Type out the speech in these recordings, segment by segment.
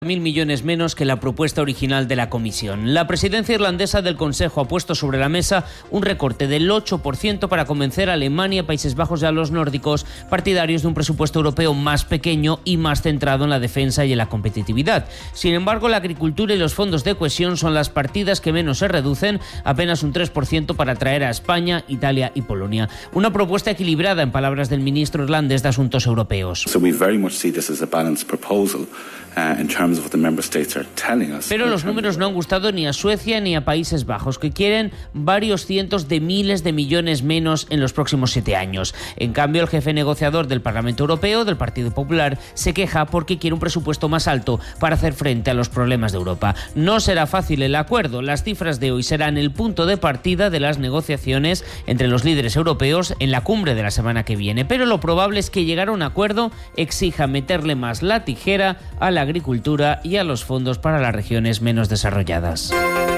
1.000 millones menos que la propuesta original de la Comisión. La presidencia irlandesa del Consejo ha puesto sobre la mesa un recorte del 8% para convencer a Alemania, Países Bajos y a los nórdicos, partidarios de un presupuesto europeo más pequeño y más centrado en la defensa y en la competitividad. Sin embargo, la agricultura y los fondos de cohesión son las partidas que menos se reducen, apenas un 3% para atraer a España, Italia y Polonia. Una propuesta equilibrada, en palabras del ministro irlandés de Asuntos Europeos. Pero los números no han gustado ni a Suecia ni a Países Bajos, que quieren varios cientos de miles de millones menos en los próximos 7 años. En cambio, el jefe negociador del Parlamento Europeo, del Partido Popular, se queja porque quiere un presupuesto más alto para hacer frente a los problemas de Europa. No será fácil el acuerdo. Las cifras de hoy serán el punto de partida de las negociaciones entre los líderes europeos en la cumbre de la semana que viene. Pero lo probable es que llegar a un acuerdo exija meterle más la tijera a la agricultura y a los fondos para las regiones menos desarrolladas.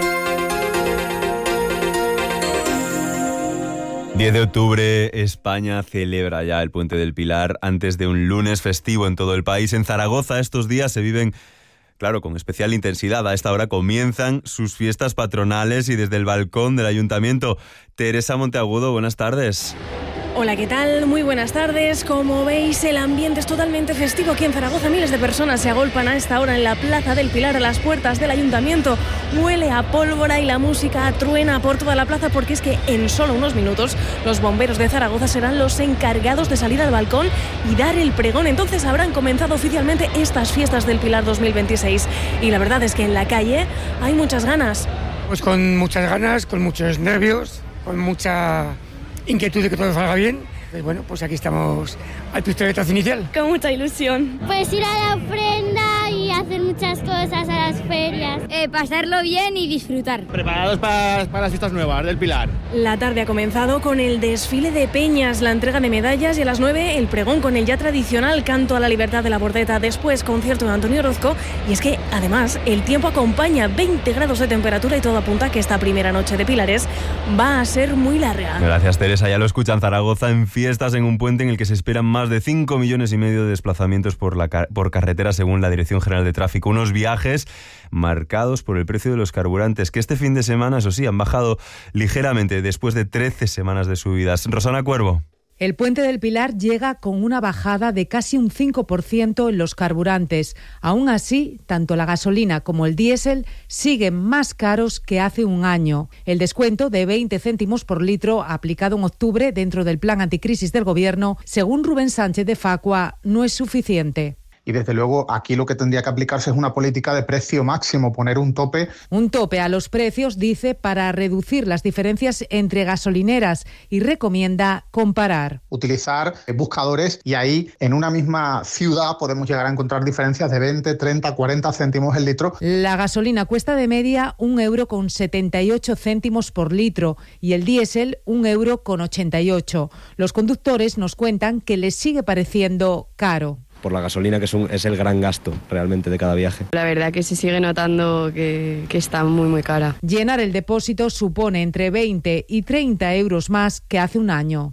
10 de octubre, España celebra ya el Puente del Pilar antes de un lunes festivo en todo el país. En Zaragoza estos días se viven, claro, con especial intensidad. A esta hora comienzan sus fiestas patronales y desde el balcón del Ayuntamiento, Teresa Monteagudo, buenas tardes. Hola, ¿qué tal? Muy buenas tardes. Como veis, el ambiente es totalmente festivo aquí en Zaragoza. Miles de personas se agolpan a esta hora en la Plaza del Pilar, a las puertas del Ayuntamiento. Huele a pólvora y la música truena por toda la plaza, porque es que en solo unos minutos los bomberos de Zaragoza serán los encargados de salir al balcón y dar el pregón. Entonces habrán comenzado oficialmente estas fiestas del Pilar 2026. Y la verdad es que en la calle hay muchas ganas. Pues con muchas ganas, con muchos nervios, con mucha inquietud de que todo salga bien. Bueno, pues aquí estamos al pistoletazo inicial. Con mucha ilusión. Pues ir a la ofrenda y hacer muchas cosas a las ferias. Pasarlo bien y disfrutar. Preparados para las fiestas nuevas del Pilar. La tarde ha comenzado con el desfile de peñas, la entrega de medallas y a las 9 el pregón con el ya tradicional canto a la libertad de la Bordeta. Después concierto de Antonio Orozco. Y es que además el tiempo acompaña, 20 grados de temperatura y todo apunta a que esta primera noche de Pilares va a ser muy larga. Gracias, Teresa. Ya lo escuchan, Zaragoza en fiestas en un puente en el que se esperan más de 5,5 millones de desplazamientos por carretera según la Dirección General de Tráfico. Unos viajes marcados por el precio de los carburantes, que este fin de semana, eso sí, han bajado ligeramente después de 13 semanas de subidas. Rosana Cuervo. El Puente del Pilar llega con una bajada de casi un 5% en los carburantes. Aún así, tanto la gasolina como el diésel siguen más caros que hace un año. El descuento de 20 céntimos por litro aplicado en octubre dentro del plan anticrisis del Gobierno, según Rubén Sánchez de Facua, no es suficiente. Y desde luego aquí lo que tendría que aplicarse es una política de precio máximo, poner un tope. Un tope a los precios, dice, para reducir las diferencias entre gasolineras y recomienda comparar. Utilizar buscadores y ahí en una misma ciudad podemos llegar a encontrar diferencias de 20, 30, 40 céntimos el litro. La gasolina cuesta de media 1,78 € por litro y el diésel 1,88 €. Los conductores nos cuentan que les sigue pareciendo caro. Por la gasolina, que es el gran gasto realmente de cada viaje. La verdad que se sigue notando que está muy, muy cara. Llenar el depósito supone entre 20 y 30 euros más que hace un año.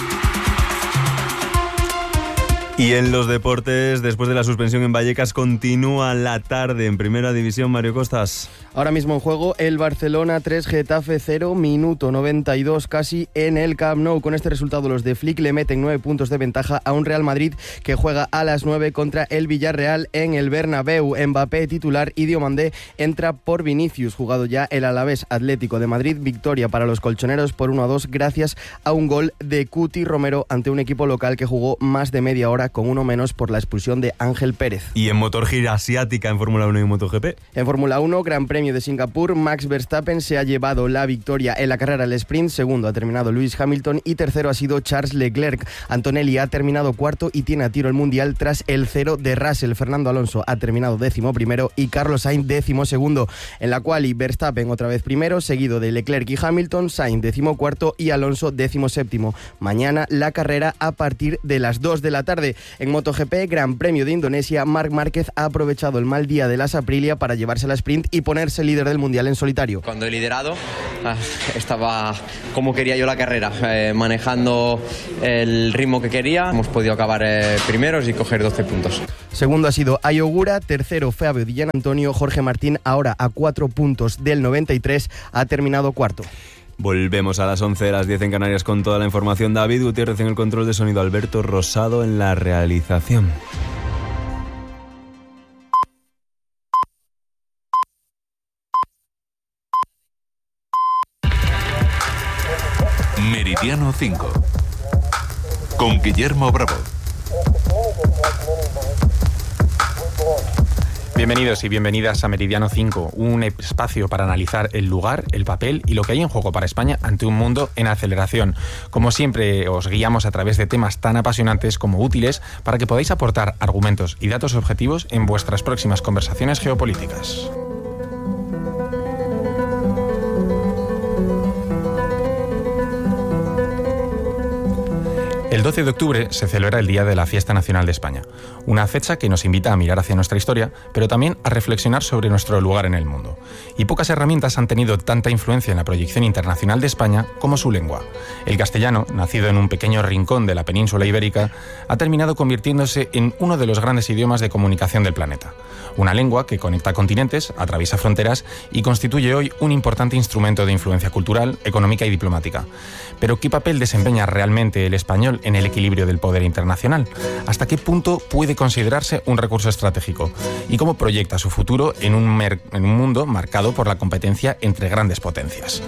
Y en los deportes, después de la suspensión en Vallecas, continúa la tarde en Primera División. Mario Costas. Ahora mismo en juego el Barcelona 3, Getafe 0, minuto 92 casi en el Camp Nou. Con este resultado los de Flick le meten 9 puntos de ventaja a un Real Madrid que juega a las 9 contra el Villarreal en el Bernabéu. Mbappé titular y Diomandé entra por Vinicius. Jugado ya el Alavés Atlético de Madrid. Victoria para los colchoneros por 1-2 gracias a un gol de Cuti Romero ante un equipo local que jugó más de media hora con uno menos por la expulsión de Ángel Pérez. Y en motor gira asiática en Fórmula 1 y MotoGP. En Fórmula 1, Gran Premio de Singapur, Max Verstappen se ha llevado la victoria en la carrera al sprint. Segundo ha terminado Lewis Hamilton y tercero ha sido Charles Leclerc. Antonelli ha terminado cuarto y tiene a tiro el mundial tras el 0 de Russell. Fernando Alonso ha terminado 11º y Carlos Sainz 12º. En la quali, Verstappen otra vez primero, seguido de Leclerc y Hamilton, Sainz 14º y Alonso 17º. Mañana la carrera a partir de las 2 de la tarde. tarde. En MotoGP, Gran Premio de Indonesia, Marc Márquez ha aprovechado el mal día de las Aprilia para llevarse la sprint y ponerse líder del Mundial en solitario. Cuando he liderado, estaba como quería yo la carrera, manejando el ritmo que quería. Hemos podido acabar primeros y coger 12 puntos. Segundo ha sido Ayogura, tercero Fabio Di Gianantonio, Jorge Martín ahora a 4 puntos del 93, ha terminado cuarto. Volvemos a las 11 de las 10 en Canarias con toda la información. David Gutiérrez en el control de sonido, Alberto Rosado en la realización. Meridiano 5 con Guillermo Bravo. Bienvenidos y bienvenidas a Meridiano 5, un espacio para analizar el lugar, el papel y lo que hay en juego para España ante un mundo en aceleración. Como siempre, os guiamos a través de temas tan apasionantes como útiles para que podáis aportar argumentos y datos objetivos en vuestras próximas conversaciones geopolíticas. El 12 de octubre se celebra el Día de la Fiesta Nacional de España, una fecha que nos invita a mirar hacia nuestra historia, pero también a reflexionar sobre nuestro lugar en el mundo. Y pocas herramientas han tenido tanta influencia en la proyección internacional de España como su lengua. El castellano, nacido en un pequeño rincón de la península ibérica, ha terminado convirtiéndose en uno de los grandes idiomas de comunicación del planeta. Una lengua que conecta continentes, atraviesa fronteras y constituye hoy un importante instrumento de influencia cultural, económica y diplomática. Pero ¿qué papel desempeña realmente el español en el equilibrio del poder internacional? ¿Hasta qué punto puede considerarse un recurso estratégico? ¿Y cómo proyecta su futuro en un mundo marcado por la competencia entre grandes potencias?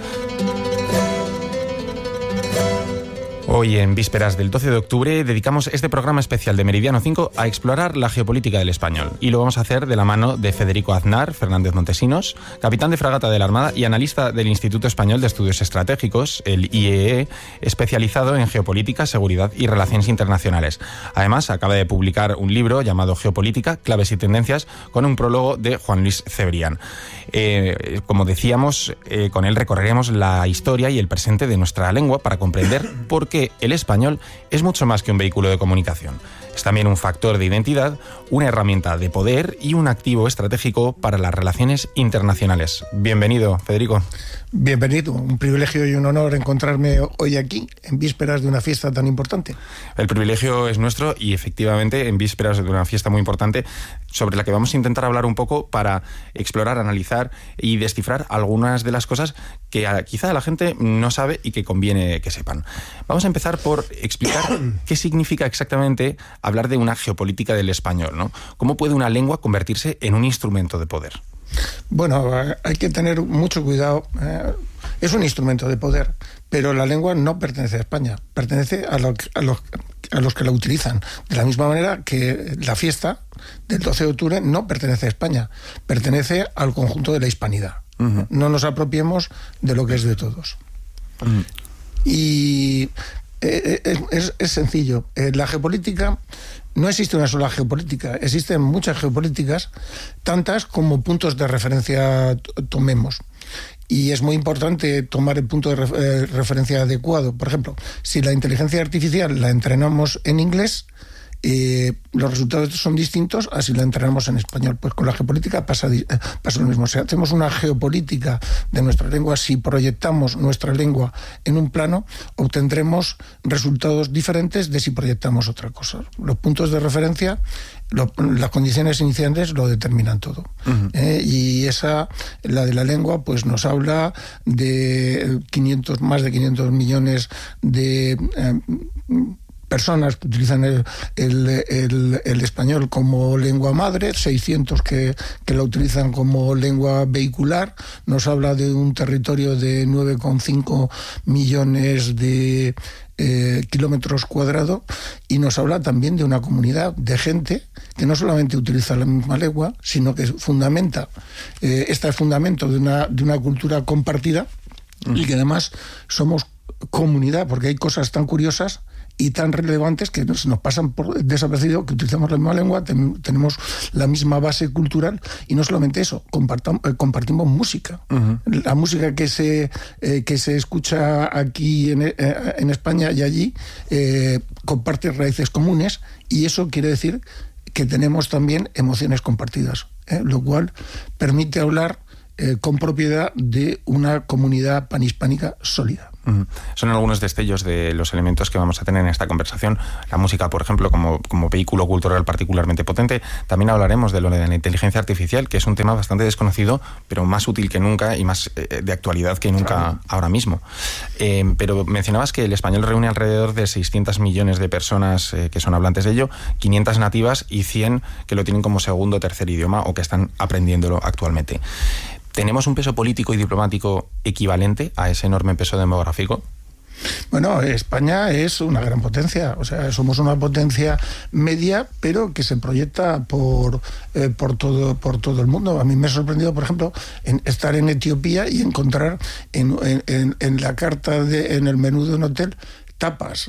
Hoy, en vísperas del 12 de octubre, dedicamos este programa especial de Meridiano 5 a explorar la geopolítica del español. Y lo vamos a hacer de la mano de Federico Aznar Fernández Montesinos, capitán de fragata de la Armada y analista del Instituto Español de Estudios Estratégicos, el IEE, especializado en geopolítica, seguridad y relaciones internacionales. Además, acaba de publicar un libro llamado Geopolítica, claves y tendencias, con un prólogo de Juan Luis Cebrián. Como decíamos, con él recorreremos la historia y el presente de nuestra lengua para comprender por qué el español es mucho más que un vehículo de comunicación. Es también un factor de identidad, una herramienta de poder y un activo estratégico para las relaciones internacionales. Bienvenido, Federico. Bienvenido, un privilegio y un honor encontrarme hoy aquí, en vísperas de una fiesta tan importante. El privilegio es nuestro y efectivamente en vísperas de una fiesta muy importante sobre la que vamos a intentar hablar un poco para explorar, analizar y descifrar algunas de las cosas que quizá la gente no sabe y que conviene que sepan. Vamos a empezar por explicar qué significa exactamente hablar de una geopolítica del español, ¿no? ¿Cómo puede una lengua convertirse en un instrumento de poder? Bueno, hay que tener mucho cuidado. Es un instrumento de poder, pero la lengua no pertenece a España, pertenece a los que la utilizan. De la misma manera que la fiesta del 12 de octubre no pertenece a España, pertenece al conjunto de la hispanidad. Uh-huh. No nos apropiemos de lo que es de todos. Uh-huh. Y es sencillo. La geopolítica, no existe una sola geopolítica, existen muchas geopolíticas, tantas como puntos de referencia tomemos. Y es muy importante tomar el punto de referencia adecuado. Por ejemplo, si la inteligencia artificial la entrenamos en inglés, los resultados son distintos a si la entrenamos en español. Pues con la geopolítica pasa lo mismo. Si hacemos una geopolítica de nuestra lengua, si proyectamos nuestra lengua en un plano, obtendremos resultados diferentes de si proyectamos otra cosa. Los puntos de referencia, las condiciones iniciales lo determinan todo. Uh-huh. Y la de la lengua, pues nos habla de más de 500 millones de personas que utilizan el español como lengua madre, 600 que la utilizan como lengua vehicular. Nos habla de un territorio de 9,5 millones de kilómetros cuadrados, y nos habla también de una comunidad de gente que no solamente utiliza la misma lengua, sino que fundamenta, esta es fundamento de una cultura compartida, y que además somos comunidad, porque hay cosas tan curiosas y tan relevantes que se nos pasan por desapercibido, que utilizamos la misma lengua, tenemos la misma base cultural, y no solamente eso, compartimos música. La música que se escucha aquí en España y allí comparte raíces comunes, y eso quiere decir que tenemos también emociones compartidas, lo cual permite hablar con propiedad de una comunidad panhispánica sólida. Son algunos destellos de los elementos que vamos a tener en esta conversación. La música, por ejemplo, como vehículo cultural particularmente potente. También hablaremos de lo de la inteligencia artificial, que es un tema bastante desconocido, pero más útil que nunca y más de actualidad que nunca ahora mismo. Pero mencionabas que el español reúne alrededor de 600 millones de personas que son hablantes de ello, 500 nativas y 100 que lo tienen como segundo o tercer idioma o que están aprendiéndolo actualmente. ¿Tenemos un peso político y diplomático equivalente a ese enorme peso demográfico? Bueno, España es una gran potencia, o sea, somos una potencia media, pero que se proyecta por todo el mundo. A mí me ha sorprendido, por ejemplo, estar en Etiopía y encontrar en la carta, en el menú de un hotel, tapas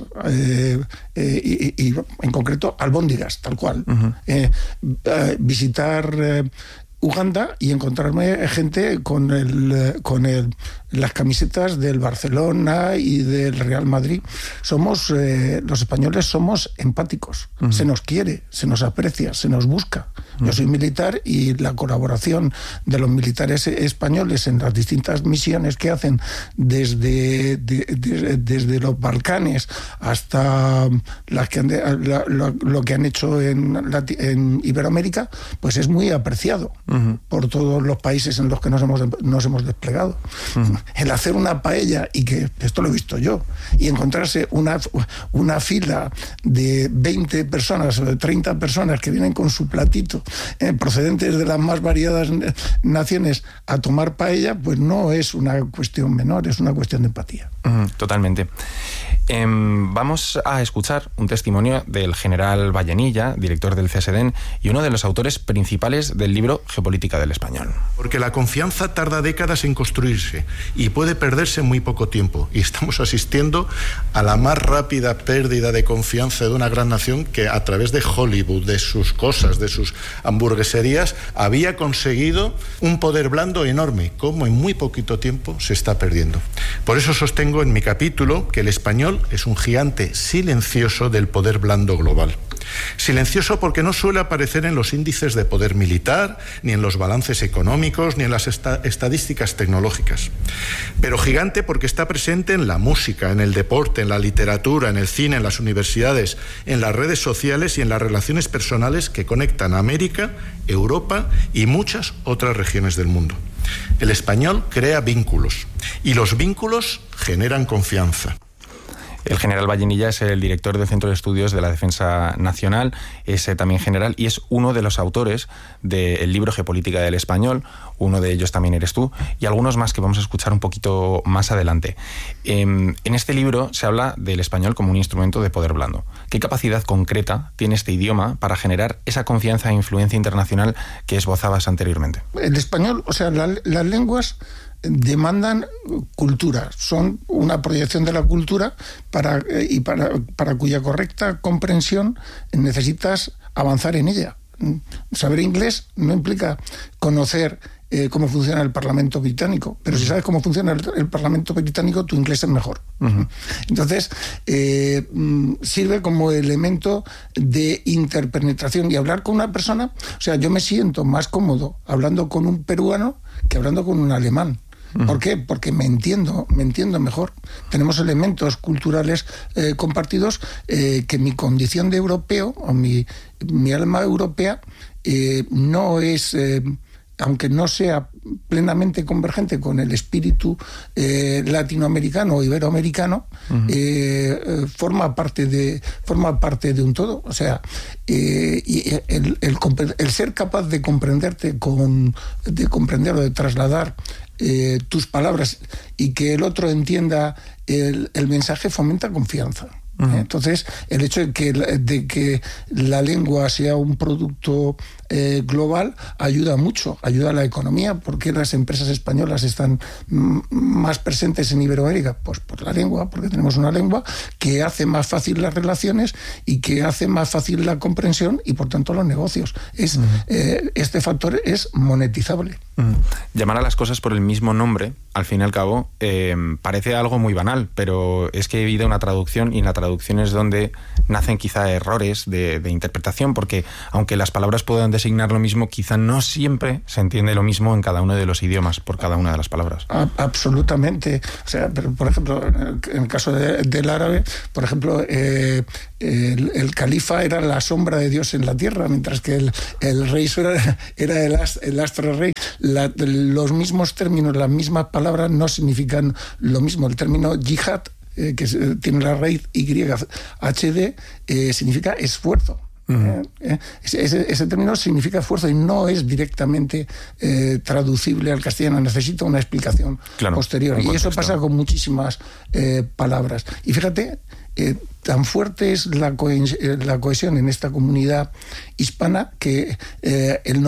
y en concreto albóndigas, tal cual. Visitar Uganda y encontrarme gente con las camisetas del Barcelona y del Real Madrid. Somos los españoles somos empáticos. Se nos quiere, se nos aprecia, se nos busca. Yo soy militar y la colaboración de los militares españoles en las distintas misiones que hacen desde los Balcanes hasta lo que han hecho en Iberoamérica, pues es muy apreciado por todos los países en los que nos hemos desplegado. El hacer una paella, y que esto lo he visto yo, y encontrarse una fila de 20 personas o de 30 personas que vienen con su platito procedentes de las más variadas naciones a tomar paella, pues no es una cuestión menor, es una cuestión de empatía. Totalmente. Vamos a escuchar un testimonio del general Vallenilla, director del CSDEN y uno de los autores principales del libro Geopolítica del Español. Porque la confianza tarda décadas en construirse y puede perderse en muy poco tiempo, y estamos asistiendo a la más rápida pérdida de confianza de una gran nación que a través de Hollywood, de sus cosas, de sus hamburgueserías, había conseguido un poder blando enorme, como en muy poquito tiempo se está perdiendo. Por eso sostengo en mi capítulo que el español es un gigante silencioso del poder blando global. Silencioso porque no suele aparecer en los índices de poder militar, ni en los balances económicos, ni en las estadísticas tecnológicas. Pero gigante porque está presente en la música, en el deporte, en la literatura, en el cine, en las universidades, en las redes sociales y en las relaciones personales que conectan a América, Europa y muchas otras regiones del mundo. El español crea vínculos y los vínculos generan confianza. El general Vallenilla es el director del Centro de Estudios de la Defensa Nacional, es también general y es uno de los autores del libro Geopolítica del Español. Uno de ellos también eres tú, y algunos más que vamos a escuchar un poquito más adelante. En este libro se habla del español como un instrumento de poder blando. ¿Qué capacidad concreta tiene este idioma para generar esa confianza e influencia internacional que esbozabas anteriormente? El español, o sea, las lenguas demandan cultura, son una proyección de la cultura para cuya correcta comprensión necesitas avanzar en ella. Saber inglés no implica conocer cómo funciona el Parlamento británico, pero si sabes cómo funciona el Parlamento británico, tu inglés es mejor. Entonces, sirve como elemento de interpenetración, y hablar con una persona, o sea, yo me siento más cómodo hablando con un peruano que hablando con un alemán. ¿Por qué? Porque me entiendo mejor. Tenemos elementos culturales compartidos que mi condición de europeo, o mi alma europea, no es, aunque no sea plenamente convergente con el espíritu latinoamericano o iberoamericano, forma parte de un todo. O sea, y el ser capaz de comprenderte, de comprender o de trasladar tus palabras y que el otro entienda el mensaje, fomenta confianza. Entonces, el hecho de que la lengua sea un producto global ayuda mucho, ayuda a la economía. ¿Por qué las empresas españolas están más presentes en Iberoamérica? Pues por la lengua, porque tenemos una lengua que hace más fácil las relaciones y que hace más fácil la comprensión y, por tanto, los negocios. Este factor es monetizable. Llamar a las cosas por el mismo nombre, al fin y al cabo, parece algo muy banal, pero es que he habido una traducción, y en la traducción es donde nacen quizá errores de interpretación, porque aunque las palabras puedan designar lo mismo, quizá no siempre se entiende lo mismo en cada uno de los idiomas por cada una de las palabras. Absolutamente. O sea, pero, por ejemplo, en el caso del árabe, por ejemplo, el califa era la sombra de Dios en la tierra, mientras que el rey era el astro rey. Los mismos términos, las mismas palabras no significan lo mismo. El término yihad, que tiene la raíz YHD, significa esfuerzo. Ese término significa esfuerzo y no es directamente traducible al castellano. Necesita una explicación posterior. Y eso pasa con muchísimas palabras. Y fíjate, tan fuerte es la cohesión en esta comunidad hispana que el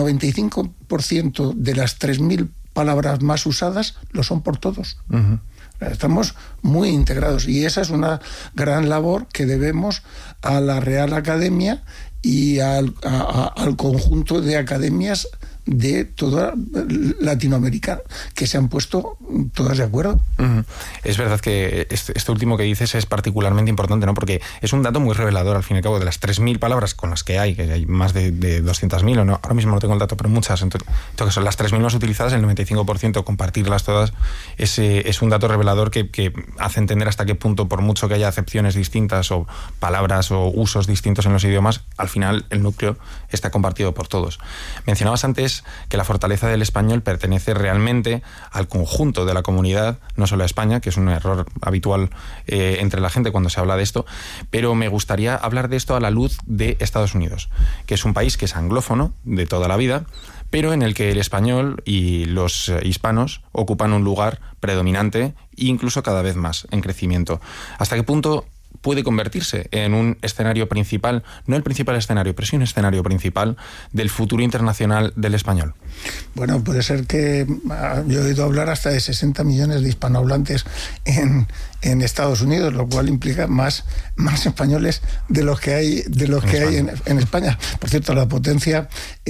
95% de las 3.000 palabras más usadas lo son por todos. Estamos muy integrados y esa es una gran labor que debemos a la Real Academia y al conjunto de academias de toda Latinoamérica, que se han puesto todas de acuerdo. Es verdad que este último que dices es particularmente importante, ¿no? Porque es un dato muy revelador, al fin y al cabo, de las 3.000 palabras con las que hay más de 200.000, o no, ahora mismo no tengo el dato, pero muchas. Entonces, son las 3.000 más utilizadas, el 95%, compartirlas todas, es un dato revelador que hace entender hasta qué punto, por mucho que haya acepciones distintas o palabras o usos distintos en los idiomas, al final el núcleo está compartido por todos. Mencionabas antes que la fortaleza del español pertenece realmente al conjunto de la comunidad, no solo a España, que es un error habitual entre la gente cuando se habla de esto, pero me gustaría hablar de esto a la luz de Estados Unidos, que es un país que es anglófono de toda la vida, pero en el que el español y los hispanos ocupan un lugar predominante e incluso cada vez más en crecimiento. ¿Hasta qué punto puede convertirse en un escenario principal, no el principal escenario, pero sí un escenario principal del futuro internacional del español? Bueno, puede ser que yo he oído hablar hasta de 60 millones de hispanohablantes en Estados Unidos, lo cual implica más españoles de los que hay en España. Por cierto, la potencia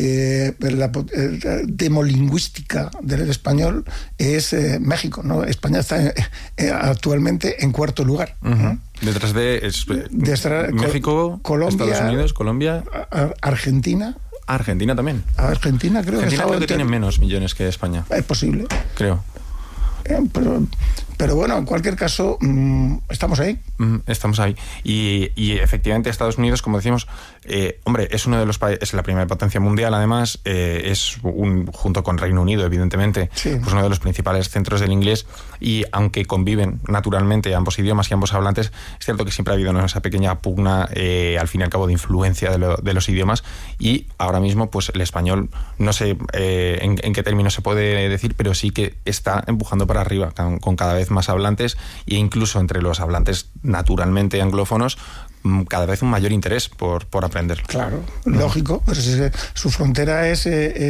demolingüística del español es México, ¿no? España está actualmente en cuarto lugar. Detrás de México, Colombia, Estados Unidos, Colombia, Argentina. Argentina también. Argentina creo que tiene menos millones que España. Es posible. Creo. Pero bueno, en cualquier caso, estamos ahí. Estamos ahí. Y efectivamente Estados Unidos, como decimos, es uno de los países, es la primera potencia mundial, además, junto con Reino Unido, evidentemente, pues uno de los principales centros del inglés, y aunque conviven naturalmente ambos idiomas y ambos hablantes, es cierto que siempre ha habido esa pequeña pugna, al fin y al cabo, de influencia de los idiomas, y ahora mismo, pues el español, no sé en qué términos se puede decir, pero sí que está empujando para arriba, con cada vez más hablantes, e incluso entre los hablantes naturalmente anglófonos, cada vez un mayor interés por aprender. Claro, lógico, pero si su frontera es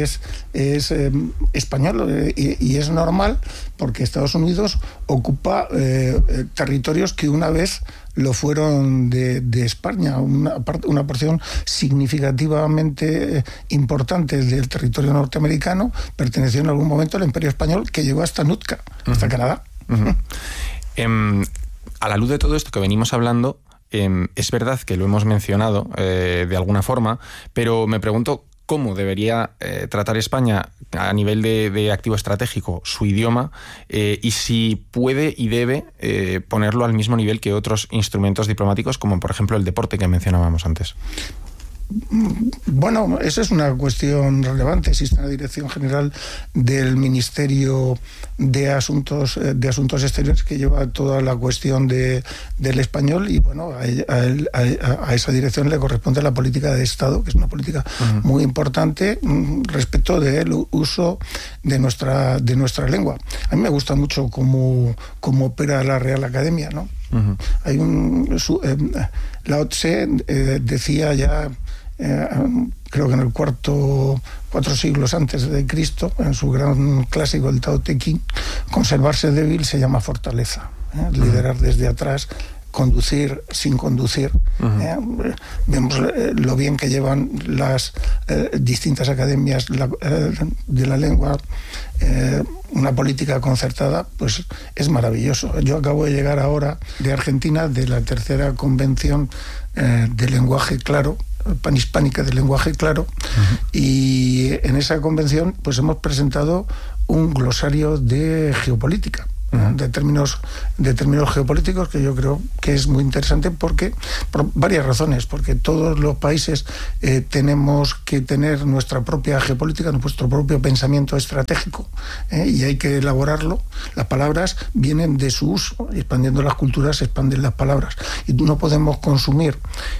español, y es normal, porque Estados Unidos ocupa territorios que una vez lo fueron de España, una porción significativamente importante del territorio norteamericano perteneció en algún momento al Imperio Español, que llegó hasta Nootka, hasta Canadá. A la luz de todo esto que venimos hablando, es verdad que lo hemos mencionado de alguna forma, pero me pregunto cómo debería tratar España a nivel de activo estratégico su idioma, y si puede y debe ponerlo al mismo nivel que otros instrumentos diplomáticos, como por ejemplo el deporte que mencionábamos antes. Bueno, esa es una cuestión relevante. Existe una dirección general del Ministerio de Asuntos Exteriores que lleva toda la cuestión del español, y bueno, a esa dirección le corresponde la política de Estado, que es una política muy importante respecto del uso de nuestra lengua. A mí me gusta mucho cómo opera la Real Academia, ¿no? Hay Lao Tse decía ya, creo que en el 4 siglos antes de Cristo, en su gran clásico, el Tao Te Ching, conservarse débil se llama fortaleza. Liderar desde atrás, conducir sin conducir. Vemos lo bien que llevan las distintas academias de la lengua. Una política concertada, pues es maravilloso. Yo acabo de llegar ahora de Argentina, de la tercera convención de lenguaje claro, panhispánica de lenguaje claro, y en esa convención pues hemos presentado un glosario de geopolítica, de términos geopolíticos, que yo creo que es muy interesante por varias razones, porque todos los países tenemos que tener nuestra propia geopolítica, nuestro propio pensamiento estratégico, y hay que elaborarlo. Las palabras vienen de su uso, expandiendo las culturas se expanden las palabras, y no podemos consumir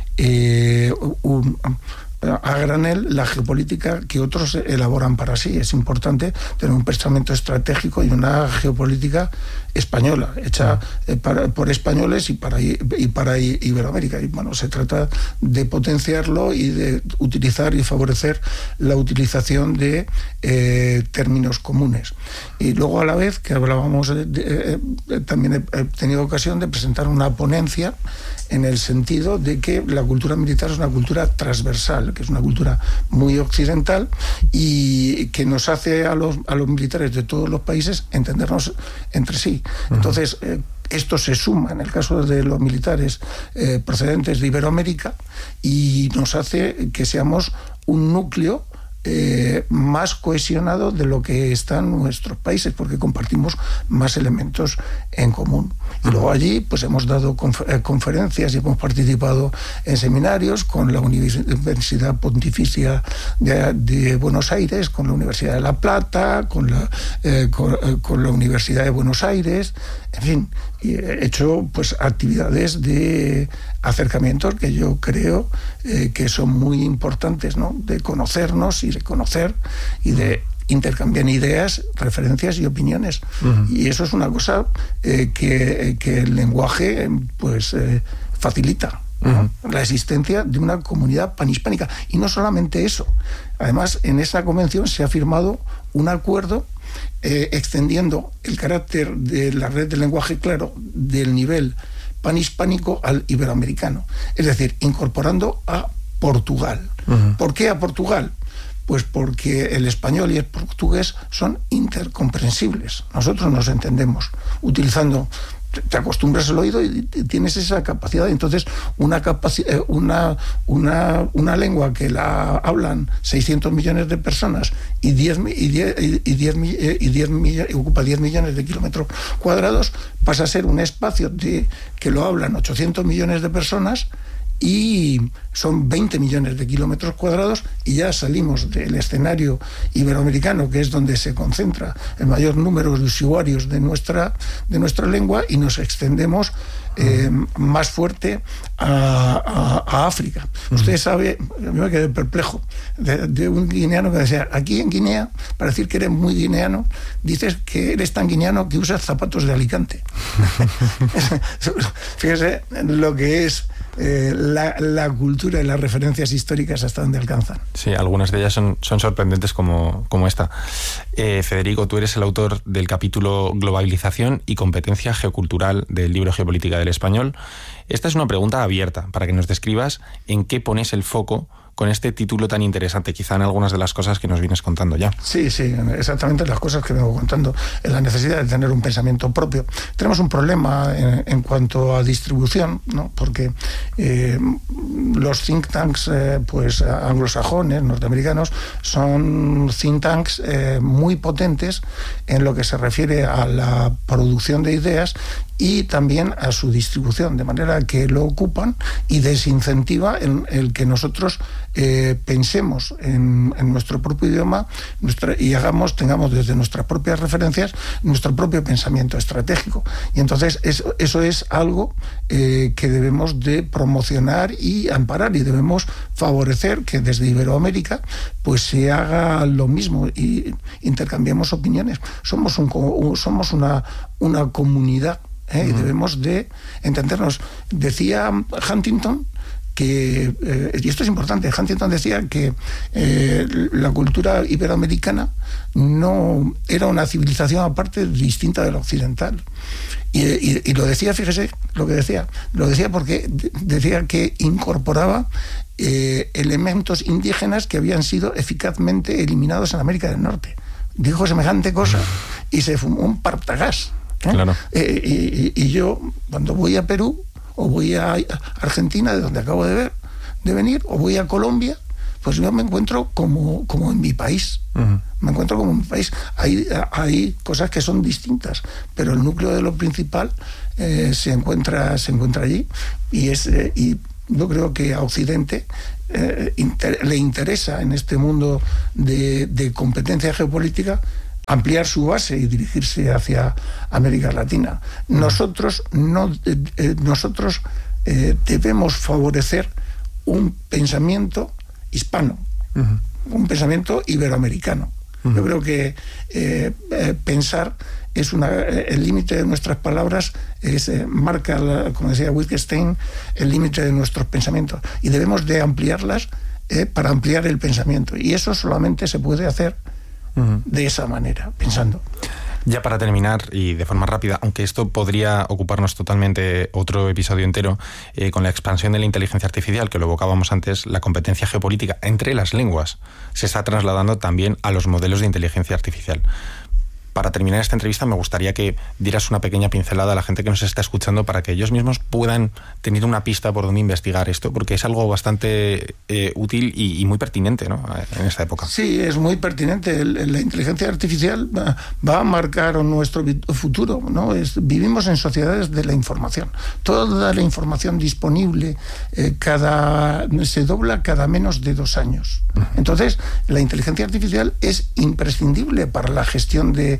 a granel la geopolítica que otros elaboran para sí. Es importante tener un pensamiento estratégico y una geopolítica española, hecha por españoles y para Iberoamérica. Y bueno, se trata de potenciarlo y de utilizar y favorecer la utilización de términos comunes. Y luego, a la vez que hablábamos, también he tenido ocasión de presentar una ponencia en el sentido de que la cultura militar es una cultura transversal, que es una cultura muy occidental y que nos hace a los militares de todos los países entendernos entre sí. Entonces, esto se suma en el caso de los militares procedentes de Iberoamérica y nos hace que seamos un núcleo más cohesionado de lo que están nuestros países, porque compartimos más elementos en común. Y luego allí pues hemos dado conferencias y hemos participado en seminarios con la Universidad Pontificia de Buenos Aires, con la Universidad de La Plata, con la Universidad de Buenos Aires, en fin, y he hecho pues actividades de acercamiento que yo creo que son muy importantes, ¿no? De conocernos y de conocer y de intercambiar ideas, referencias y opiniones. Y eso es una cosa que el lenguaje pues facilita. La existencia de una comunidad panhispánica. Y no solamente eso. Además, en esa convención se ha firmado un acuerdo extendiendo el carácter de la red de lenguaje claro del nivel panhispánico al iberoamericano. Es decir, incorporando a Portugal. ¿Por qué a Portugal? Pues porque el español y el portugués son intercomprensibles. Nosotros nos entendemos utilizando. Te acostumbras al oído y tienes esa capacidad. Entonces, una lengua que la hablan 600 millones de personas y ocupa 10 millones de kilómetros cuadrados, pasa a ser un espacio que lo hablan 800 millones de personas y son 20 millones de kilómetros cuadrados, y ya salimos del escenario iberoamericano, que es donde se concentra el mayor número de usuarios de nuestra lengua, y nos extendemos más fuerte a África. Usted sabe, yo me quedé perplejo de un guineano que decía: aquí en Guinea, para decir que eres muy guineano, dices que eres tan guineano que usas zapatos de Alicante. Fíjese lo que es la cultura y las referencias históricas hasta donde alcanzan. Sí, algunas de ellas son sorprendentes como esta. Federico, tú eres el autor del capítulo Globalización y competencia geocultural del libro Geopolítica del Español. Esta es una pregunta abierta para que nos describas en qué pones el foco con este título tan interesante, quizá en algunas de las cosas que nos vienes contando ya. Sí, exactamente las cosas que vengo contando, en la necesidad de tener un pensamiento propio. Tenemos un problema en cuanto a distribución, ¿no? Porque los think tanks pues anglosajones, norteamericanos, son think tanks muy potentes en lo que se refiere a la producción de ideas y también a su distribución, de manera que lo ocupan y desincentiva el que nosotros pensemos en nuestro propio idioma y tengamos desde nuestras propias referencias nuestro propio pensamiento estratégico. Y entonces eso es algo que debemos de promocionar y amparar, y debemos favorecer que desde Iberoamérica pues se haga lo mismo y intercambiemos opiniones. Somos una comunidad y debemos de entendernos. Decía Huntington que, y esto es importante, Huntington decía que la cultura iberoamericana no era una civilización aparte distinta de la occidental. Y lo decía, fíjese lo que decía, lo decía porque decía que incorporaba elementos indígenas que habían sido eficazmente eliminados en América del Norte. Dijo semejante cosa y se fumó un partagás. Claro. Y yo, cuando voy a Perú, o voy a Argentina, de donde acabo de venir, o voy a Colombia, pues yo me encuentro como en mi país. Me encuentro como en mi país. Hay cosas que son distintas, pero el núcleo de lo principal se encuentra allí, y yo creo que a Occidente le interesa en este mundo de competencia geopolítica ampliar su base y dirigirse hacia América Latina. Nosotros debemos favorecer un pensamiento hispano, un pensamiento iberoamericano. Yo creo que pensar es el límite de nuestras palabras, marca, como decía Wittgenstein, el límite de nuestros pensamientos, y debemos de ampliarlas para ampliar el pensamiento, y eso solamente se puede hacer de esa manera, pensando. Ya para terminar, y de forma rápida, aunque esto podría ocuparnos totalmente otro episodio entero, con la expansión de la inteligencia artificial, que lo evocábamos antes, la competencia geopolítica entre las lenguas se está trasladando también a los modelos de inteligencia artificial. Para terminar esta entrevista me gustaría que dieras una pequeña pincelada a la gente que nos está escuchando para que ellos mismos puedan tener una pista por donde investigar esto, porque es algo bastante útil y muy pertinente, ¿no?, en esta época. Sí, es muy pertinente. La inteligencia artificial va a marcar nuestro futuro, ¿no? Vivimos en sociedades de la información. Toda la información disponible se dobla cada menos de 2 años. Entonces, la inteligencia artificial es imprescindible para la gestión de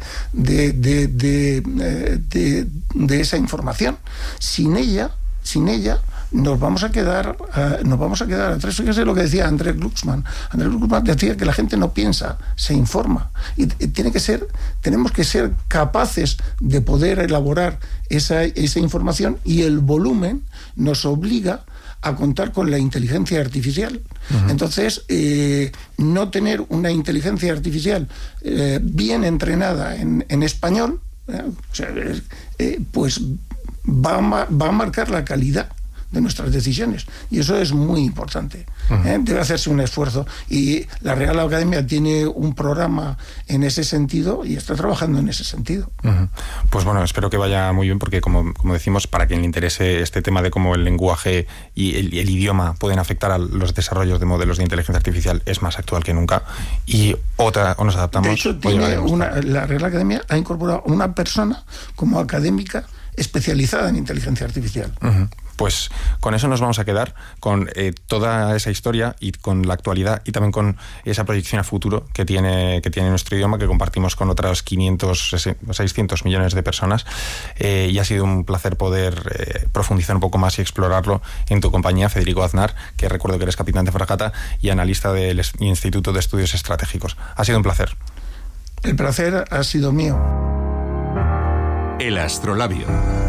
esa información. Sin ella nos vamos a quedar atrás. Fíjese lo que decía André Glucksmann. André Glucksmann decía que la gente no piensa, se informa, y tenemos que ser capaces de poder elaborar esa información, y el volumen nos obliga a contar con la inteligencia artificial. Entonces, no tener una inteligencia artificial bien entrenada en español, pues va a marcar la calidad de nuestras decisiones, y eso es muy importante. Debe hacerse un esfuerzo, y la Real Academia tiene un programa en ese sentido y está trabajando en ese sentido. Pues bueno, espero que vaya muy bien, porque como decimos, para quien le interese este tema de cómo el lenguaje y el idioma pueden afectar a los desarrollos de modelos de inteligencia artificial, es más actual que nunca. Y o nos adaptamos. De hecho, la Real Academia ha incorporado una persona como académica especializada en inteligencia artificial. Pues con eso nos vamos a quedar, con toda esa historia y con la actualidad, y también con esa proyección a futuro que tiene nuestro idioma, que compartimos con otras 600 millones de personas. Y ha sido un placer poder profundizar un poco más y explorarlo en tu compañía, Federico Aznar, que recuerdo que eres capitán de fragata y analista del Instituto de Estudios Estratégicos. Ha sido un placer. El placer ha sido mío. El Astrolabio.